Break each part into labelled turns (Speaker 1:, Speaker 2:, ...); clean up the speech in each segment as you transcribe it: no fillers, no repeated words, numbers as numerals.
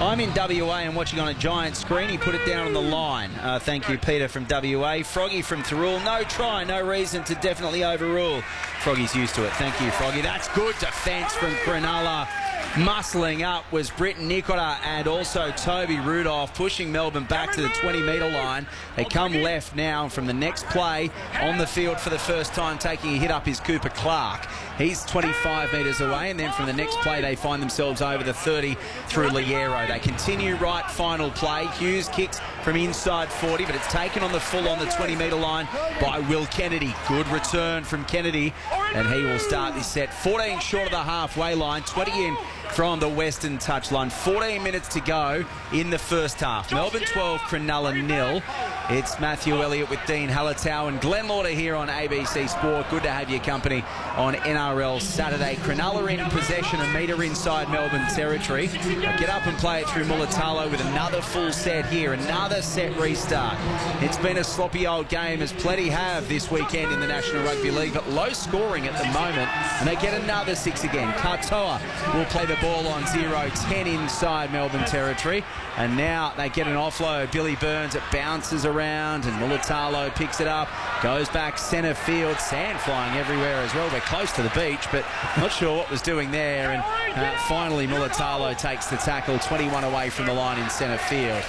Speaker 1: I'm in WA and watching on a giant screen. He put it down on the line. Thank you, Peter from WA. Froggy from Thirroul. No try, no reason to definitely overrule. Froggy's used to it. Thank you, Froggy. That's good defence from Cronulla. Muscling up was Briton Nikora and also Toby Rudolph, pushing Melbourne back to the 20-metre line. They come left now from the next play on the field for the first time. Taking a hit up is Cooper Clark. He's 25 metres away, and then from the next play they find themselves over the 30 through Liero. They continue right, final play. Hughes kicks from inside 40, but it's taken on the full on the 20-metre line by Will Kennedy. Good return from Kennedy, and he will start this set 14 short of the halfway line, 20 in from the western touchline. 14 minutes to go in the first half. Melbourne 12, Cronulla 0. It's Matthew Elliott with Dean Hallertau and Glenn Lauder here on ABC Sport. Good to have your company on NRL Saturday. Cronulla in possession, a metre inside Melbourne territory. Get up and play it through Mulatalo with another full set here. Another set restart. It's been a sloppy old game, as plenty have this weekend in the National Rugby League, but low scoring at the moment, and they get another 6 again. Katoa will play the ball on 0-10 inside Melbourne territory, and now they get an offload. Billy Burns, it bounces around and Mulatalo picks it up, goes back centre field. Sand flying everywhere as well. We're close to the beach, but not sure what was doing there, and finally Mulatalo takes the tackle, 21 away from the line in centre field.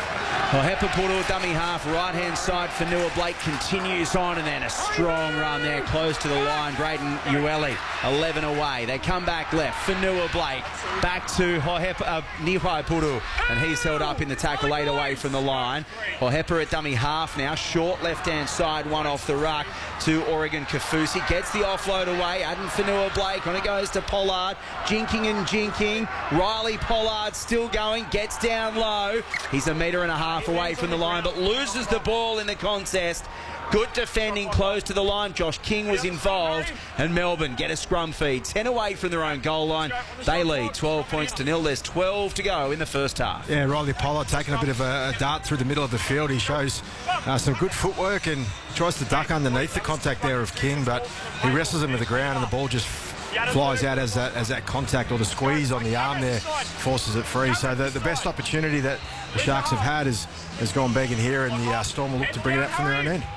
Speaker 1: Hohepa dummy half, right-hand side for Nua Blake, continues on, and then a strong run there close to the line. Braden Ueli, 11 away. They come back left for Nua Blake, back to Nihai Puru, and he's held up in the tackle, 8 away from the line. Hohepa at dummy half now, short left-hand side, one off the ruck to Oregon Kafusi. Gets the offload away, Addin for Nua Blake, on it goes to Pollard, jinking and jinking. Riley Pollard still going, gets down low. He's a metre and a half away from the line, but loses the ball in the contest. Good defending close to the line. Josh King was involved, and Melbourne get a scrum feed. 10 away from their own goal line. They lead 12 points to 0. There's 12 to go in the first half.
Speaker 2: Yeah, Riley Pollard taking a bit of a dart through the middle of the field. He shows some good footwork and tries to duck underneath the contact there of King, but he wrestles him to the ground, and the ball just flies out as that contact, or the squeeze on the arm there forces it free. So the best opportunity that the Sharks have had has gone begging here, and the Storm will look to bring it up from their own end.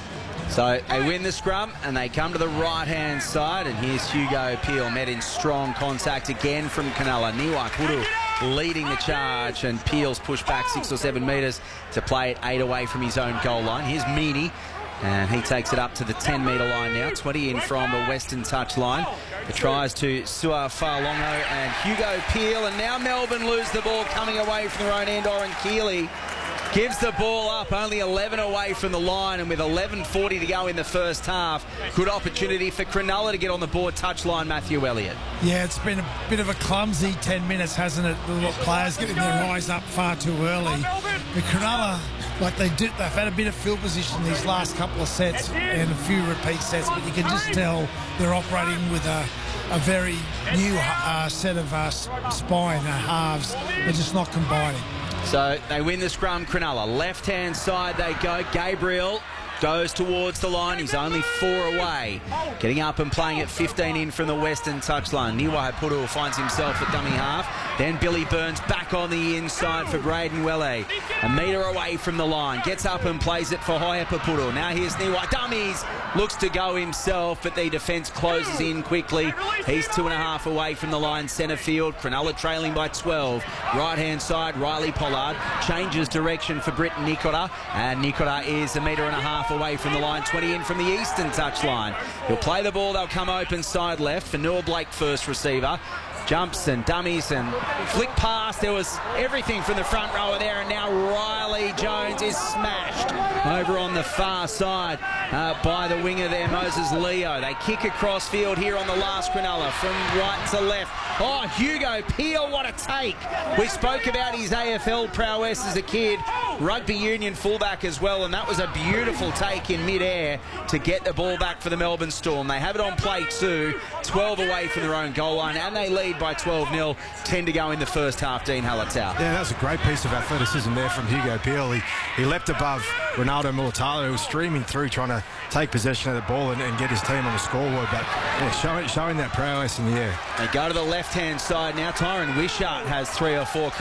Speaker 1: So they win the scrum and they come to the right-hand side, and here's Hugo Peel, met in strong contact again from Cronulla. Niwa Kuru leading the charge, and Peel's pushed back 6 or 7 metres to play it 8 away from his own goal line. Here's Meany, and he takes it up to the 10-metre line now, 20 in from the western touch line. The tries to Sua Fa'alongo and Hugo Peel, and now Melbourne lose the ball coming away from their own end. Oren Keeley gives the ball up, only 11 away from the line, and with 11:40 to go in the first half, good opportunity for Cronulla to get on the board touchline. Matthew Elliott.
Speaker 3: Yeah, it's been a bit of a clumsy 10 minutes, hasn't it? The players getting their eyes up far too early. But Cronulla, they've had a bit of field position these last couple of sets and a few repeat sets, but you can just tell they're operating with a very new set of spine halves. They're just not combining.
Speaker 1: So they win the scrum, Cronulla. Left-hand side they go. Gabriel goes towards the line. He's only 4 away. Getting up and playing at 15 in from the western touchline. Niwai Puru finds himself at dummy half. Then Billy Burns back on the inside for Braden Welle. A metre away from the line. Gets up and plays it for Hohepa Puru. Now here's Niwai. Dummies. Looks to go himself, but the defence closes in quickly. He's 2.5 away from the line, centre field. Cronulla trailing by 12. Right-hand side, Riley Pollard changes direction for Briton Nikora, and Nikora is a metre and a half away from the line, 20 in from the eastern touchline. He'll play the ball. They'll come open side left for Nua Blake, first receiver. Jumps and dummies and flick pass. There was everything from the front rower there, and now Riley Jones is smashed over on the far side by the winger there, Moses Leo. They kick across field here on the last Cronulla from right to left. Oh, Hugo Peel, what a take. We spoke about his AFL prowess as a kid, rugby union fullback as well, and that was a beautiful take in mid-air to get the ball back for the Melbourne Storm. They have it on play 2, 12 away from their own goal line, and they lead by 12-0, 10 to go in the first half. Dean Hallertau. Yeah,
Speaker 2: that was a great piece of athleticism there from Hugo Peel. He leapt above Ronaldo Mulatalo, who was streaming through trying to take possession of the ball and get his team on the scoreboard, but yeah, showing that prowess in the air.
Speaker 1: They go to the left-hand side now. Tyron Wishart has 3 or 4